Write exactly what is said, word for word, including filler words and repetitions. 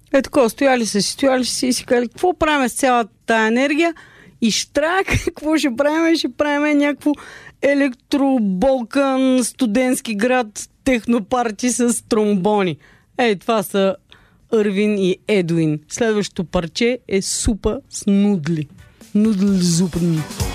Е така, стояли са си, стояли си и си казали, какво правим с цялата тая енергия? И штрак, какво ще правим? Ще правим някакво електроболкан, студентски град, технопарти с тромбони. Ей, това са Ирвин и Едуин. Следващото парче е супа с нудли. Нудл зупни.